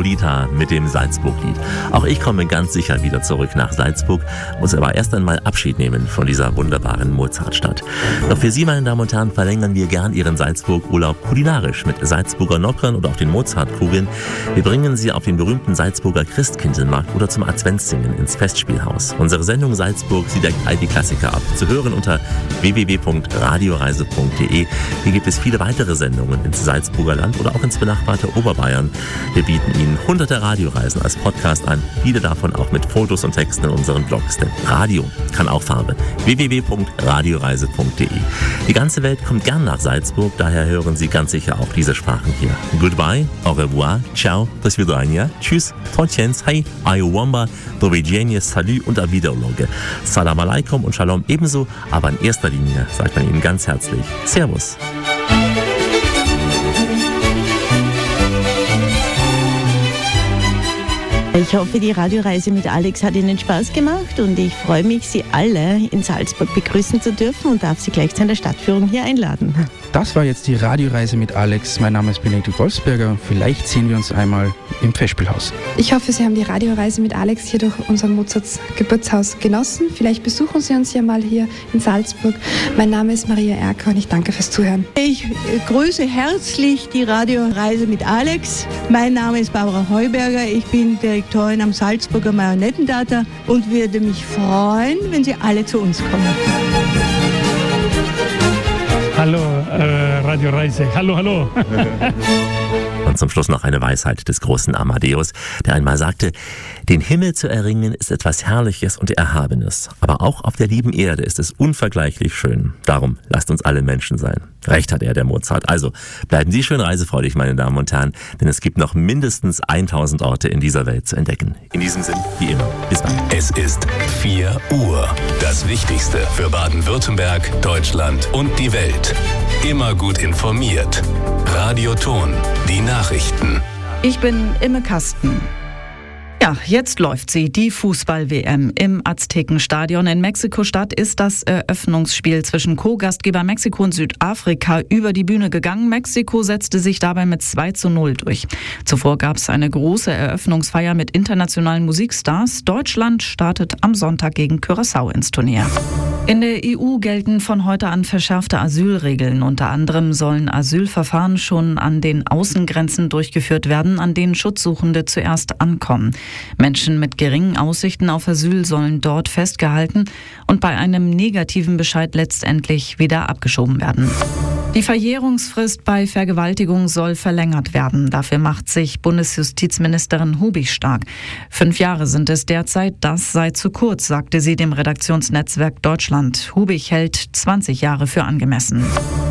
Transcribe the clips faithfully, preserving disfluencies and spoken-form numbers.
Lolita mit dem Salzburg-Lied. Auch ich komme ganz sicher wieder zurück nach Salzburg, muss aber erst einmal Abschied nehmen von dieser wunderbaren Mozartstadt. Doch für Sie, meine Damen und Herren, verlängern wir gern Ihren Salzburg-Urlaub kulinarisch mit Salzburger Nockern oder auch den Mozartkugeln. Wir bringen Sie auf den berühmten Salzburger Christkindlmarkt oder zum Adventssingen ins Festspielhaus. Unsere Sendung Salzburg, sie deckt all die Klassiker ab. Zu hören unter w w w punkt radioreise punkt d e. Hier gibt es viele weitere Sendungen ins Salzburger Land oder auch ins benachbarte Oberbayern. Wir bieten Ihnen hunderte Radioreisen als Podcast an, viele davon auch mit Fotos und Texten in unseren Blogs. Denn Radio kann auch Farbe. w w w punkt radioreise punkt d e. Die ganze Welt kommt gern nach Salzburg, daher hören Sie ganz sicher auch diese Sprachen hier. Goodbye, au revoir, ciao, do svidania, tschüss, trotjens, hey, ayowamba, do widzenia, salut und auf Wiederloge. Salam alaikum und Shalom ebenso, aber in erster Linie sagt man Ihnen ganz herzlich Servus. Ich hoffe, die Radioreise mit Alex hat Ihnen Spaß gemacht und ich freue mich, Sie alle in Salzburg begrüßen zu dürfen und darf Sie gleich zu einer Stadtführung hier einladen. Das war jetzt die Radioreise mit Alex. Mein Name ist Benedikt Wolfsberger. Vielleicht sehen wir uns einmal im Festspielhaus. Ich hoffe, Sie haben die Radioreise mit Alex hier durch unser Mozarts Geburtshaus genossen. Vielleicht besuchen Sie uns ja mal hier in Salzburg. Mein Name ist Maria Erker und ich danke fürs Zuhören. Ich grüße herzlich die Radioreise mit Alex. Mein Name ist Barbara Heuberger. Ich bin Direktorin am Salzburger Marionettentheater und würde mich freuen, wenn Sie alle zu uns kommen. Hallo, äh, Radioreise. Hallo, hallo. Und zum Schluss noch eine Weisheit des großen Amadeus, der einmal sagte: Den Himmel zu erringen ist etwas Herrliches und Erhabenes, aber auch auf der lieben Erde ist es unvergleichlich schön. Darum lasst uns alle Menschen sein. Recht hat er, der Mozart. Also bleiben Sie schön reisefreudig, meine Damen und Herren, denn es gibt noch mindestens tausend Orte in dieser Welt zu entdecken. In diesem Sinn, wie immer, bis bald. Es ist vier Uhr. Das Wichtigste für Baden-Württemberg, Deutschland und die Welt. Immer gut informiert. Radio Ton, die Nachrichten. Ich bin Imme Kasten. Ja, jetzt läuft sie, die Fußball-W M im Aztekenstadion in Mexiko-Stadt ist das Eröffnungsspiel zwischen Co-Gastgeber Mexiko und Südafrika über die Bühne gegangen. Mexiko setzte sich dabei mit zwei zu null durch. Zuvor gab es eine große Eröffnungsfeier mit internationalen Musikstars. Deutschland startet am Sonntag gegen Curaçao ins Turnier. In der E U gelten von heute an verschärfte Asylregeln. Unter anderem sollen Asylverfahren schon an den Außengrenzen durchgeführt werden, an denen Schutzsuchende zuerst ankommen. Menschen mit geringen Aussichten auf Asyl sollen dort festgehalten und bei einem negativen Bescheid letztendlich wieder abgeschoben werden. Die Verjährungsfrist bei Vergewaltigung soll verlängert werden. Dafür macht sich Bundesjustizministerin Hubig stark. Fünf Jahre sind es derzeit, das sei zu kurz, sagte sie dem Redaktionsnetzwerk Deutschland. Hubig hält zwanzig Jahre für angemessen.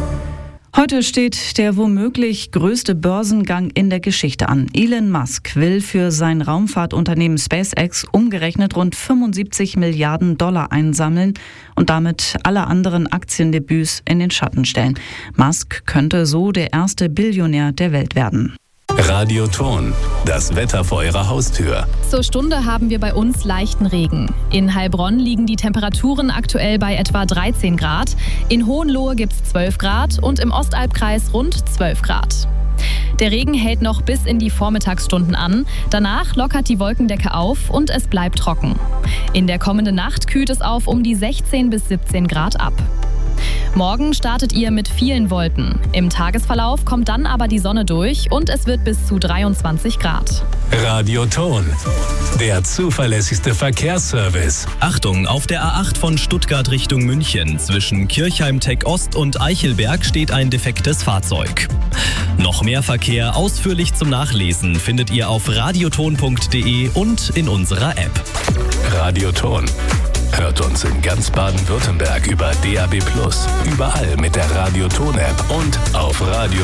Heute steht der womöglich größte Börsengang in der Geschichte an. Elon Musk will für sein Raumfahrtunternehmen SpaceX umgerechnet rund fünfundsiebzig Milliarden Dollar einsammeln und damit alle anderen Aktiendebüts in den Schatten stellen. Musk könnte so der erste Billionär der Welt werden. Radio Ton, das Wetter vor Ihrer Haustür. Zur Stunde haben wir bei uns leichten Regen. In Heilbronn liegen die Temperaturen aktuell bei etwa dreizehn Grad. In Hohenlohe gibt es zwölf Grad und im Ostalbkreis rund zwölf Grad. Der Regen hält noch bis in die Vormittagsstunden an. Danach lockert die Wolkendecke auf und es bleibt trocken. In der kommenden Nacht kühlt es auf um die sechzehn bis siebzehn Grad ab. Morgen startet ihr mit vielen Wolken. Im Tagesverlauf kommt dann aber die Sonne durch und es wird bis zu dreiundzwanzig Grad. Radio Ton, der zuverlässigste Verkehrsservice. Achtung, auf der A acht von Stuttgart Richtung München zwischen Kirchheim-Tech Ost und Eichelberg steht ein defektes Fahrzeug. Noch mehr Verkehr ausführlich zum Nachlesen findet ihr auf radioton punkt d e und in unserer App. Radio Ton. Hört uns in ganz Baden-Württemberg über D A B plus, überall mit der Radio Ton App und auf Radio